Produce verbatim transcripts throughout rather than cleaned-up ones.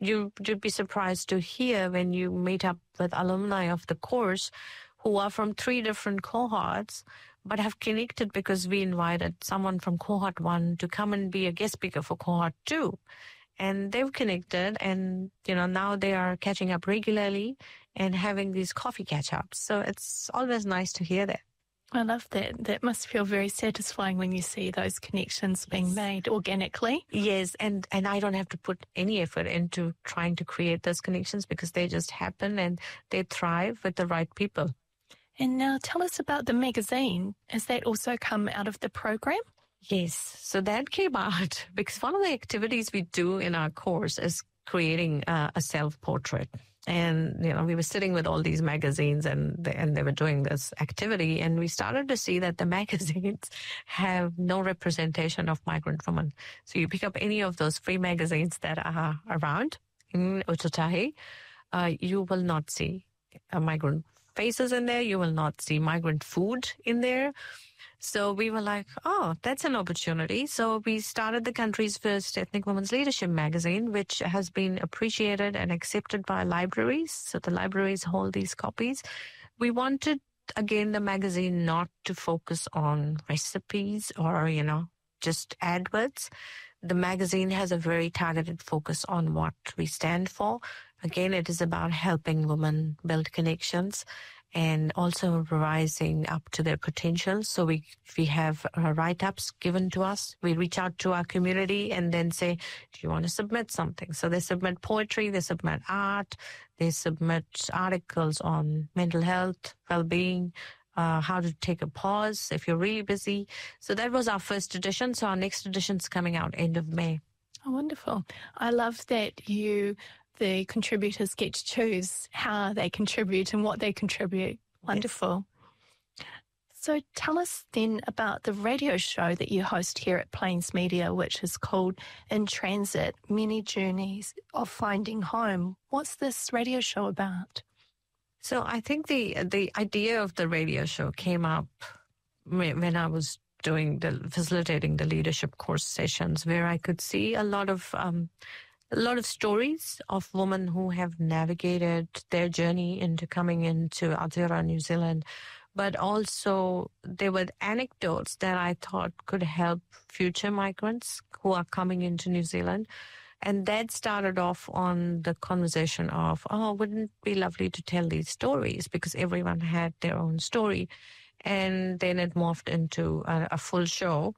you, you'd be surprised to hear when you meet up with alumni of the course who are from three different cohorts, but have connected because we invited someone from cohort one to come and be a guest speaker for cohort two. And they've connected, and, you know, now they are catching up regularly and having these coffee catch-ups. So it's always nice to hear that. I love that. That must feel very satisfying when you see those connections being Yes. made organically. Yes, and, and I don't have to put any effort into trying to create those connections because they just happen and they thrive with the right people. And now tell us about the magazine. Has that also come out of the program? Yes, so that came out because one of the activities we do in our course is creating uh, a self-portrait. And, you know, we were sitting with all these magazines and they, and they were doing this activity. And we started to see that the magazines have no representation of migrant women. So you pick up any of those free magazines that are around in Ōtautahi, uh, you will not see a migrant faces in there. You will not see migrant food in there. So we were like, oh, that's an opportunity. So we started the country's first ethnic women's leadership magazine, which has been appreciated and accepted by libraries. So the libraries hold these copies. We wanted, again, the magazine not to focus on recipes or, you know, just adverts. The magazine has a very targeted focus on what we stand for. Again, it is about helping women build connections and also rising up to their potential. So we we have uh, write-ups given to us. We reach out to our community and then say, do you want to submit something? So they submit poetry, they submit art, they submit articles on mental health, well-being, uh, how to take a pause if you're really busy. So that was our first edition. So our next edition is coming out end of May. Oh, wonderful. I love that you, the contributors, get to choose how they contribute and what they contribute. Wonderful. Yes. So tell us then about the radio show that you host here at Plains Media, which is called In Transit, Many Journeys of Finding Home. What's this radio show about? So I think the the idea of the radio show came up when I was doing the facilitating the leadership course sessions, where I could see a lot of um, a lot of stories of women who have navigated their journey into coming into Aotearoa, New Zealand, but also there were anecdotes that I thought could help future migrants who are coming into New Zealand. And that started off on the conversation of, oh, wouldn't it be lovely to tell these stories? Because everyone had their own story. And then it morphed into a, a full show.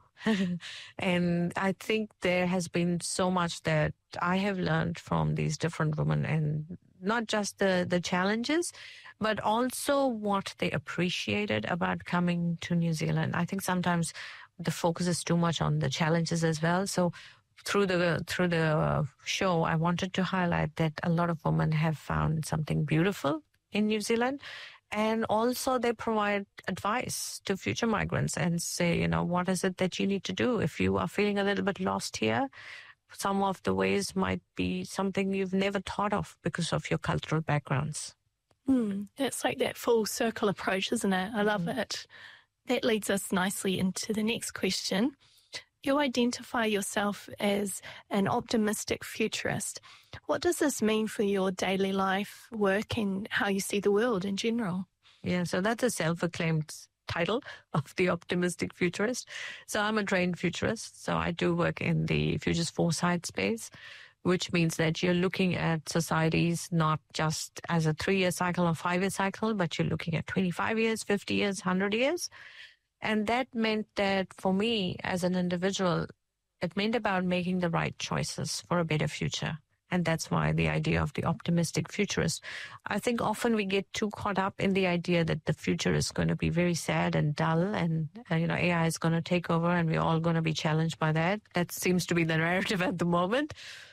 And I think there has been so much that I have learned from these different women, and not just the, the challenges, but also what they appreciated about coming to New Zealand. I think sometimes the focus is too much on the challenges as well. So through the through the show, I wanted to highlight that a lot of women have found something beautiful in New Zealand. And also they provide advice to future migrants and say, you know, what is it that you need to do? If you are feeling a little bit lost here, some of the ways might be something you've never thought of because of your cultural backgrounds. Mm, it's like that full circle approach, isn't it? I love mm-hmm. it. That leads us nicely into the next question. You identify yourself as an optimistic futurist. What does this mean for your daily life, work, and how you see the world in general? Yeah, so that's a self-acclaimed title of the optimistic futurist. So I'm a trained futurist. So I do work in the futures foresight space, which means that you're looking at societies not just as a three-year cycle or five-year cycle, but you're looking at twenty-five years, fifty years, one hundred years. And that meant that for me as an individual, it meant about making the right choices for a better future. And that's why the idea of the optimistic futurist. I think often we get too caught up in the idea that the future is going to be very sad and dull and, uh, you know, A I is going to take over and we're all going to be challenged by that. That seems to be the narrative at the moment.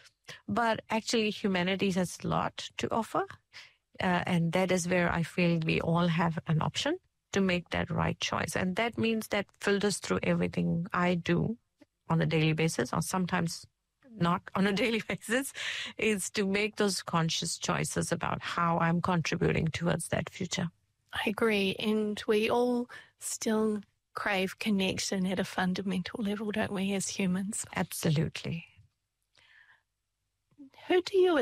But actually humanity has a lot to offer. Uh, and that is where I feel we all have an option to make that right choice. And that means that filters through everything I do on a daily basis, or sometimes not on a daily basis, is to make those conscious choices about how I'm contributing towards that future. I agree. And we all still crave connection at a fundamental level, don't we, as humans? Absolutely. Who do you